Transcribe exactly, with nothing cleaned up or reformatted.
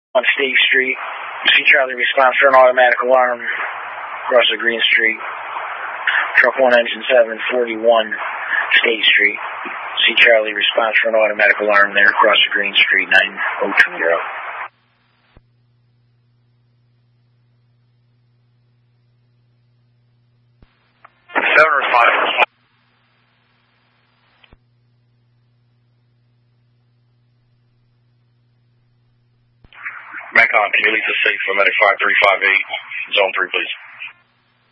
on State Street. See Charlie response for an automatic alarm across the Green Street. Truck one engine seven forty-one State Street. See Charlie response for an automatic alarm there across the Green Street, nine oh two zero. Seven or five. Macon, can you leave the safe for medic five three five eight, zone three, please?